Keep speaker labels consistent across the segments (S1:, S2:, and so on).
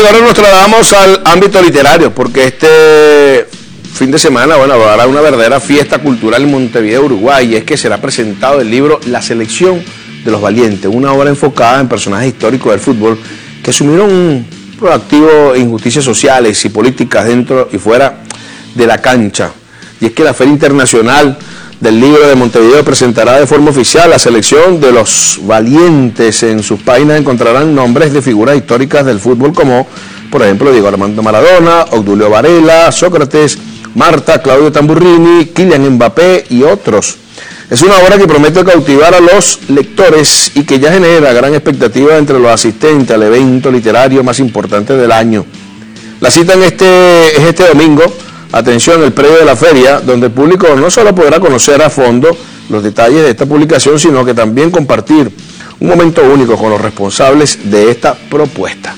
S1: Diego, ahora nos trasladamos al ámbito literario, porque este fin de semana, bueno, habrá una verdadera fiesta cultural en Montevideo, Uruguay, y es que será presentado el libro La Selección de los Valientes, una obra enfocada en personajes históricos del fútbol que asumieron un proactivo injusticias sociales y políticas dentro y fuera de la cancha. Y es que la Feria Internacional del Libro de Montevideo presentará de forma oficial La Selección de los Valientes. En sus páginas encontrarán nombres de figuras históricas del fútbol como, por ejemplo, Diego Armando Maradona, Obdulio Varela, Sócrates, Marta, Claudio Tamburrini, Kylian Mbappé y otros. Es una obra que promete cautivar a los lectores y que ya genera gran expectativa entre los asistentes al evento literario más importante del año. La cita es este domingo. Atención, el predio de la feria, donde el público no solo podrá conocer a fondo los detalles de esta publicación, sino que también compartir un momento único con los responsables de esta propuesta.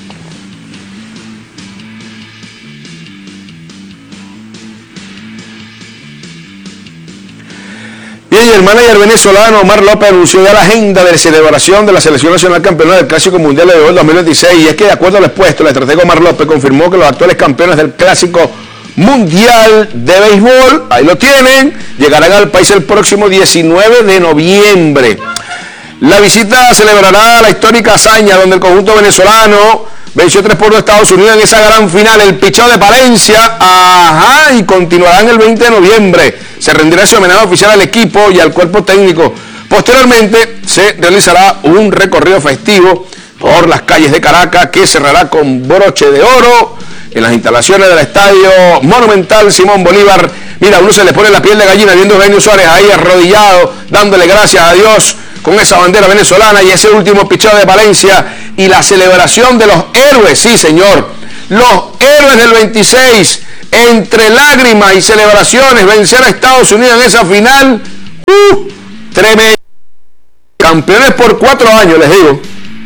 S1: Bien, y el manager venezolano Omar López anunció ya la agenda de celebración de la Selección Nacional Campeona del Clásico Mundial de 2026, y es que de acuerdo al expuesto, el estratega Omar López confirmó que los actuales campeones del Clásico Mundial de Béisbol, ahí lo tienen, llegarán al país el próximo 19 de noviembre. La visita celebrará la histórica hazaña donde el conjunto venezolano venció 3-1 a Estados Unidos en esa gran final, el picheo de Palencia, y continuarán el 20 de noviembre. Se rendirá ese homenaje oficial al equipo y al cuerpo técnico. Posteriormente se realizará un recorrido festivo por las calles de Caracas que cerrará con broche de oro en las instalaciones del Estadio Monumental Simón Bolívar. Mira, uno se le pone la piel de gallina viendo a Eugenio Suárez ahí arrodillado, dándole gracias a Dios con esa bandera venezolana y ese último picheo de Valencia y la celebración de los héroes, sí señor, los héroes del 26, entre lágrimas y celebraciones, vencer a Estados Unidos en esa final, tremendo, campeones por 4 años, les digo.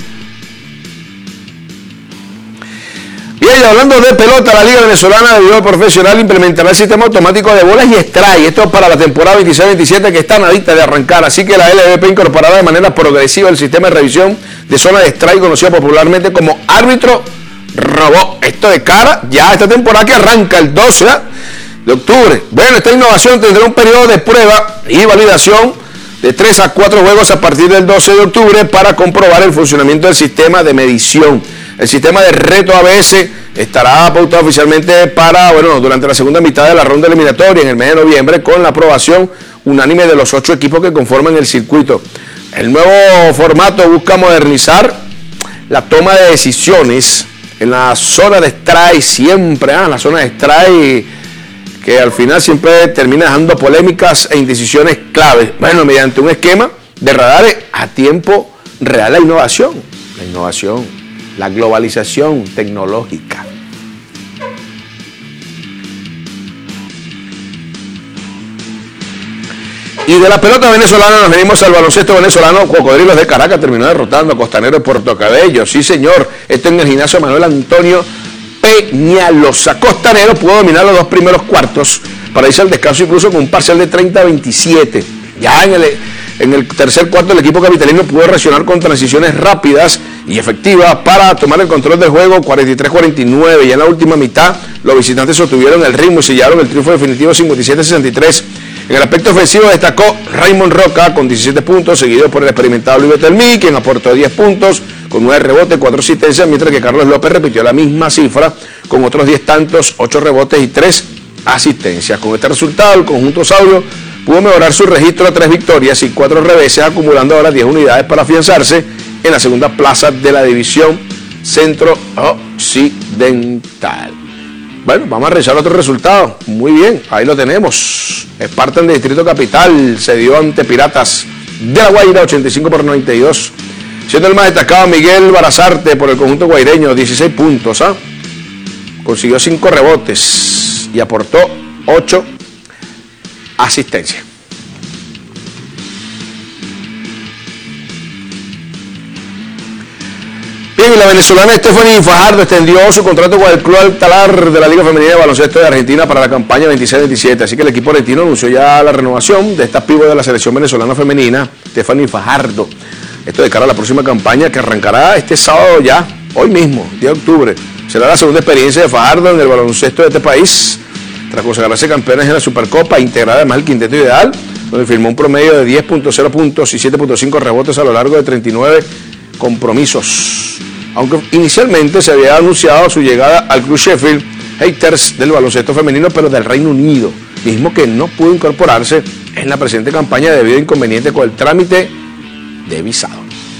S1: Bien, hablando de pelota, la Liga Venezolana de Béisbol Profesional implementará el sistema automático de bolas y strike. Esto es para la temporada 26-27 que está nadita de arrancar. Así que la LVP incorporará de manera progresiva el sistema de revisión de zona de strike, conocido popularmente como árbitro robot. Esto de cara ya a esta temporada que arranca el 12 de octubre. Bueno, esta innovación tendrá un periodo de prueba y validación de 3 a 4 juegos a partir del 12 de octubre para comprobar el funcionamiento del sistema de medición. El sistema de reto ABS estará pautado oficialmente para, durante la segunda mitad de la ronda eliminatoria en el mes de noviembre, con la aprobación unánime de los 8 equipos que conforman el circuito. El nuevo formato busca modernizar la toma de decisiones en la zona de strike, siempre, la zona de strike, que al final siempre termina dejando polémicas e indecisiones claves. Bueno, mediante un esquema de radares a tiempo real, la globalización tecnológica. Y de la pelota venezolana nos venimos al baloncesto venezolano. Cocodrilos de Caracas terminó derrotando a Costanero de Puerto Cabello. Sí, señor, esto en el gimnasio Manuel Antonio Peñalosa. Costanero pudo dominar los 2 primeros cuartos para irse al descanso incluso con un parcial de 30-27. Ya en el tercer cuarto el equipo capitalino pudo reaccionar con transiciones rápidas y efectivas para tomar el control del juego, 43-49, y en la última mitad los visitantes sostuvieron el ritmo y sellaron el triunfo definitivo 57-63. En el aspecto ofensivo destacó Raymond Roca con 17 puntos, seguido por el experimentado Luis Betelmí, quien aportó 10 puntos con 9 rebotes, 4 asistencias, mientras que Carlos López repitió la misma cifra con otros 10 tantos, 8 rebotes y 3 asistencias. Con este resultado el conjunto saurio pudo mejorar su registro a 3 victorias y 4 reveses, acumulando ahora 10 unidades para afianzarse en la segunda plaza de la división centro-occidental. Bueno, vamos a revisar otro resultado. Muy bien, ahí lo tenemos. Spartan de Distrito Capital se dio ante Piratas de La Guaira 85-92. Siendo el más destacado Miguel Barazarte por el conjunto guaireño, 16 puntos. Consiguió 5 rebotes y aportó 8 asistencias. Bien, y la venezolana Stephanie Fajardo extendió su contrato con el Club Altalar de la Liga Femenina de Baloncesto de Argentina para la campaña 26-27. Así que el equipo argentino anunció ya la renovación de esta pívot de la selección venezolana femenina, Stephanie Fajardo. Esto de cara a la próxima campaña que arrancará este sábado ya, hoy mismo, 10 de octubre. Será la segunda experiencia de Fajardo en el baloncesto de este país, tras consagrarse campeones en la Supercopa, integrar además el quinteto ideal, donde firmó un promedio de 10.0 puntos y 7.5 rebotes a lo largo de 39 compromisos. Aunque inicialmente se había anunciado su llegada al club Sheffield Haters del baloncesto femenino, pero del Reino Unido, mismo que no pudo incorporarse en la presente campaña debido a inconvenientes con el trámite de visado.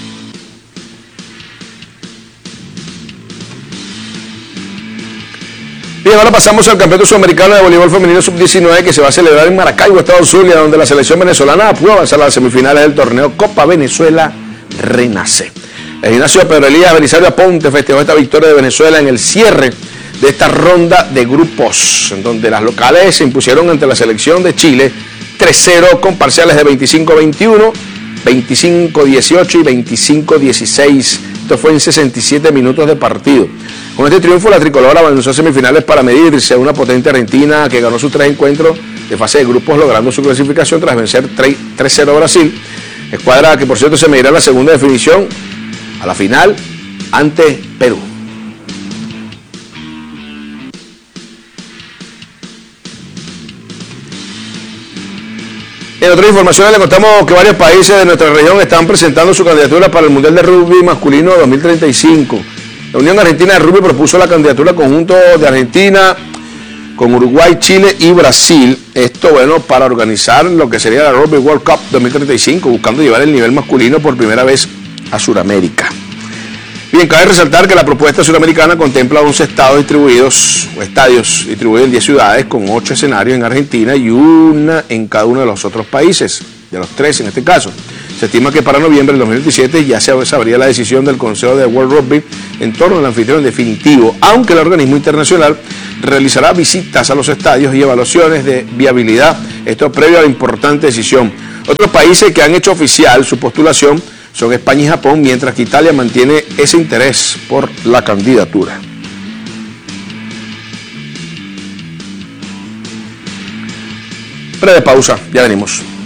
S1: Bien, ahora pasamos al Campeonato Sudamericano de Voleibol Femenino Sub-19 que se va a celebrar en Maracaibo, Estado Zulia, donde la selección venezolana pudo avanzar a las semifinales del torneo Copa Venezuela Renace. El gimnasio Pedro Elías Belisario Aponte festejó esta victoria de Venezuela en el cierre de esta ronda de grupos, en donde las locales se impusieron ante la selección de Chile 3-0 con parciales de 25-21, 25-18 y 25-16. Esto fue en 67 minutos de partido. Con este triunfo, la tricolor avanzó a semifinales para medirse a una potente Argentina que ganó sus 3 encuentros de fase de grupos, logrando su clasificación tras vencer 3-0 a Brasil. Escuadra que, por cierto, se medirá la segunda definición a la final ante Perú. En otras informaciones le contamos que varios países de nuestra región están presentando su candidatura para el Mundial de Rugby Masculino 2035. La Unión Argentina de Rugby propuso la candidatura conjunto de Argentina con Uruguay, Chile y Brasil. Esto, bueno, para organizar lo que sería la Rugby World Cup 2035, buscando llevar el nivel masculino por primera vez a Sudamérica. Bien, cabe resaltar que la propuesta sudamericana contempla 11 estadios distribuidos en 10 ciudades, con 8 escenarios en Argentina y una en cada uno de los otros países, de los 3 en este caso. Se estima que para noviembre del 2027 ya se sabría la decisión del Consejo de World Rugby en torno al anfitrión definitivo, aunque el organismo internacional realizará visitas a los estadios y evaluaciones de viabilidad, esto previo a la importante decisión. Otros países que han hecho oficial su postulación son España y Japón, mientras que Italia mantiene ese interés por la candidatura. Breve pausa, ya venimos.